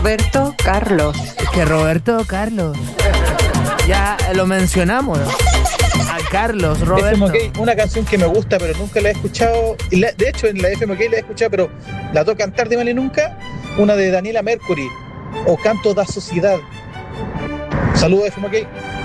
Roberto Carlos. Es que Roberto Carlos. Ya lo mencionamos, ¿no? A Carlos, Roberto. FMK, una canción que me gusta, pero nunca la he escuchado. De hecho, en la FMK la he escuchado, pero la tengo que cantar de mal y nunca. Una de Daniela Mercury, O Canto da Sociedad. Saludos, FMK.